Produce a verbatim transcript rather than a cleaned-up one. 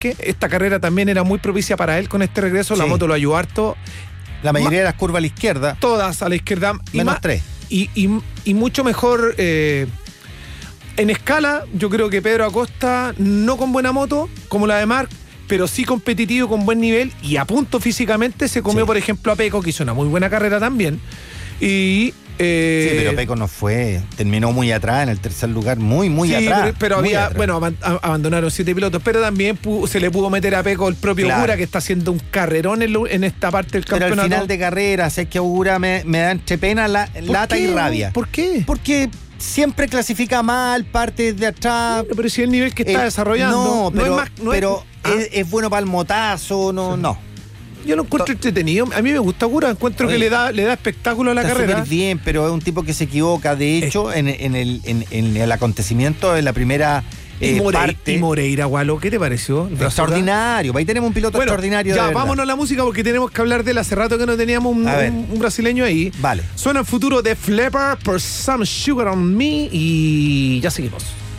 Márquez. Esta carrera también era muy propicia para él con este regreso. Sí. La moto lo ayudó harto. La mayoría de las curvas a la izquierda. Todas a la izquierda. Menos y tres. Y, y, y mucho mejor eh, en escala. Yo creo que Pedro Acosta, no con buena moto como la de Marc, pero sí competitivo, con buen nivel y a punto físicamente. Se comió, sí. por ejemplo, a Peco, que hizo una muy buena carrera también. Y... Eh, sí, pero Peco no fue, terminó muy atrás, en el tercer lugar, muy, muy sí, atrás. Pero, pero muy había, atrás. bueno, ab- abandonaron siete pilotos, pero también pudo, se le pudo meter a Peco el propio claro. Ogura, que está haciendo un carrerón en, lo, en esta parte del pero campeonato. Pero al final de carrera, sé que Ogura me, me da entre pena, la, lata qué? y rabia. ¿Por qué? Porque siempre clasifica mal, parte de atrás. Bueno, pero si el nivel que está eh, desarrollando no, pero, no es más, no pero es, es, es bueno para el motazo, no, sí. no. Yo lo encuentro entretenido. A mí me gusta Ogura, encuentro Oye, que le da, le da espectáculo a la está carrera. Súper bien, pero es un tipo que se equivoca. De hecho, eh. en, en, el, en, en el acontecimiento de la primera eh, y Moreira, parte. Y Moreira, Gualo, ¿qué te pareció? Extraordinario. Ahí tenemos un piloto bueno, extraordinario. Ya, de vámonos a la música porque tenemos que hablar de él. Hace rato que no teníamos un, un, un brasileño ahí. Vale. Suena el futuro de Flipper por Some Sugar on Me y ya seguimos.